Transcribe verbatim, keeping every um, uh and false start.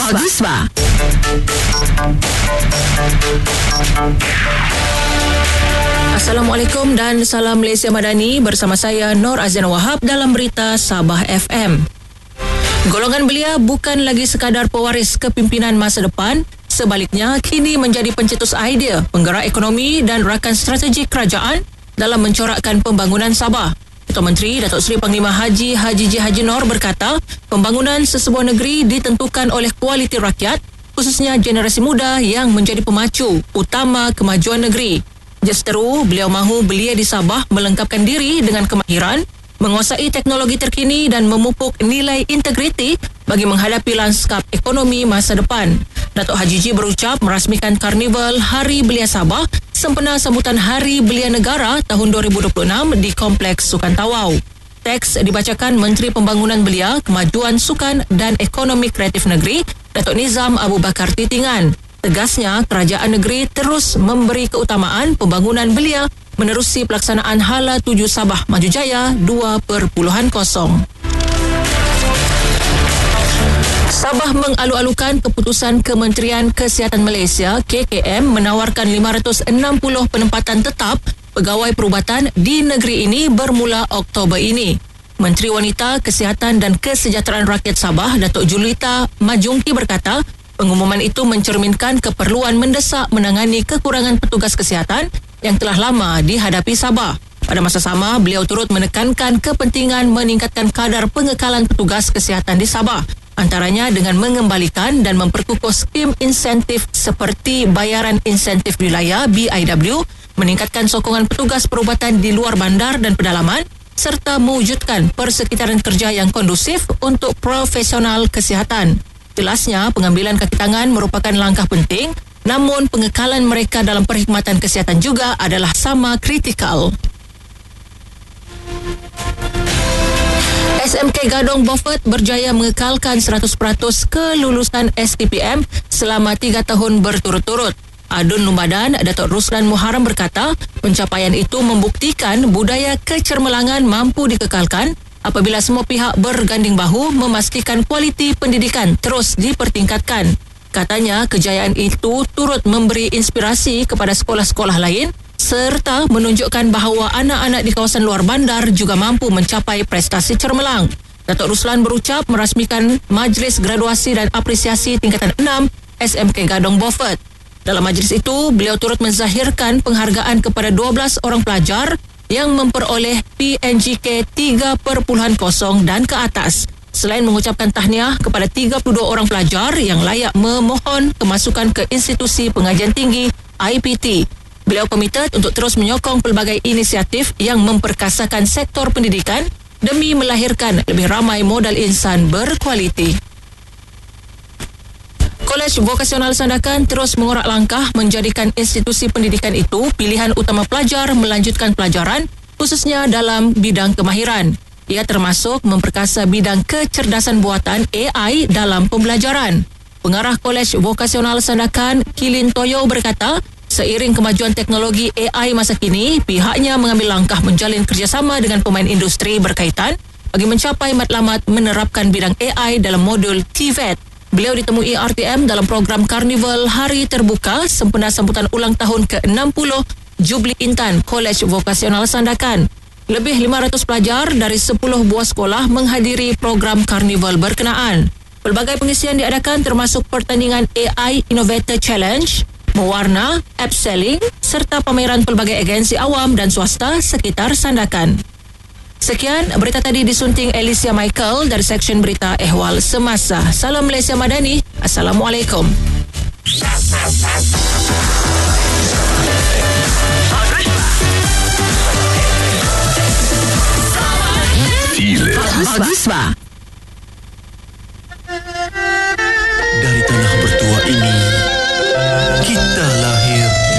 Aguswa. Assalamualaikum dan salam Malaysia Madani, bersama saya Nur Azian Wahab dalam berita Sabah F M. Golongan belia bukan lagi sekadar pewaris kepimpinan masa depan, sebaliknya kini menjadi pencetus idea, penggerak ekonomi dan rakan strategik kerajaan dalam mencorakkan pembangunan Sabah. Ketua Menteri Datuk Seri Panglima Haji Haji J. Haji Nur berkata, pembangunan sesebuah negeri ditentukan oleh kualiti rakyat, khususnya generasi muda yang menjadi pemacu utama kemajuan negeri. Justeru, beliau mahu belia di Sabah melengkapkan diri dengan kemahiran, menguasai teknologi terkini dan memupuk nilai integriti bagi menghadapi lanskap ekonomi masa depan. Datuk Haji J berucap merasmikan Karnival Hari Belia Sabah sempena sambutan Hari Belia Negara tahun dua ribu dua puluh enam di Kompleks Sukan Tawau. Teks dibacakan Menteri Pembangunan Belia, Kemajuan Sukan dan Ekonomi Kreatif Negeri, Datuk Nizam Abu Bakar Titingan. Tegasnya, kerajaan negeri terus memberi keutamaan pembangunan belia menerusi pelaksanaan Hala tujuh Sabah Maju Jaya dua titik kosong. Sabah mengalu-alukan keputusan Kementerian Kesihatan Malaysia K K M menawarkan lima ratus enam puluh penempatan tetap pegawai perubatan di negeri ini bermula Oktober ini. Menteri Wanita, Kesihatan dan Kesejahteraan Rakyat Sabah Datuk Julita Majungki berkata, pengumuman itu mencerminkan keperluan mendesak menangani kekurangan petugas kesihatan yang telah lama dihadapi Sabah. Pada masa sama, beliau turut menekankan kepentingan meningkatkan kadar pengekalan petugas kesihatan di Sabah, antaranya dengan mengembalikan dan memperkukuh skim insentif seperti bayaran insentif wilayah B I W, meningkatkan sokongan petugas perubatan di luar bandar dan pedalaman, serta mewujudkan persekitaran kerja yang kondusif untuk profesional kesihatan. Jelasnya, pengambilan kaki tangan merupakan langkah penting, namun pengekalan mereka dalam perkhidmatan kesihatan juga adalah sama kritikal. S M K Gadong Beaufort berjaya mengekalkan seratus peratus kelulusan S T P M selama tiga tahun berturut-turut. Adun Lumbadan, Datuk Ruslan Muharram berkata, pencapaian itu membuktikan budaya kecermelangan mampu dikekalkan apabila semua pihak berganding bahu memastikan kualiti pendidikan terus dipertingkatkan. Katanya, kejayaan itu turut memberi inspirasi kepada sekolah-sekolah lain serta menunjukkan bahawa anak-anak di kawasan luar bandar juga mampu mencapai prestasi cermelang. Datuk Ruslan berucap merasmikan Majlis Graduasi dan Apresiasi Tingkatan enam S M K Gadong Beaufort. Dalam majlis itu, beliau turut menzahirkan penghargaan kepada dua belas orang pelajar yang memperoleh P N G K tiga titik kosong dan ke atas. Selain mengucapkan tahniah kepada tiga puluh dua orang pelajar yang layak memohon kemasukan ke institusi pengajian tinggi I P T, beliau komited untuk terus menyokong pelbagai inisiatif yang memperkasakan sektor pendidikan demi melahirkan lebih ramai modal insan berkualiti. Kolej Vokasional Sandakan terus mengorak langkah menjadikan institusi pendidikan itu pilihan utama pelajar melanjutkan pelajaran, khususnya dalam bidang kemahiran. Ia termasuk memperkasa bidang kecerdasan buatan A I dalam pembelajaran. Pengarah Kolej Vokasional Sandakan, Kilin Toyo berkata, seiring kemajuan teknologi A I masa kini, pihaknya mengambil langkah menjalin kerjasama dengan pemain industri berkaitan bagi mencapai matlamat menerapkan bidang A I dalam modul T V E T. Beliau ditemui R T M dalam program Karnival Hari Terbuka sempena sambutan ulang tahun ke enam puluh Jubli Intan Kolej Vokasional Sandakan. Lebih lima ratus pelajar dari sepuluh buah sekolah menghadiri program Karnival berkenaan. Pelbagai pengisian diadakan termasuk pertandingan A I Innovator Challenge, mewarna, app selling serta pameran pelbagai agensi awam dan swasta sekitar Sandakan. Sekian, berita tadi disunting Alicia Michael dari Seksyen Berita Ehwal Semasa. Salam Malaysia Madani. Assalamualaikum. Viele. Aguswa.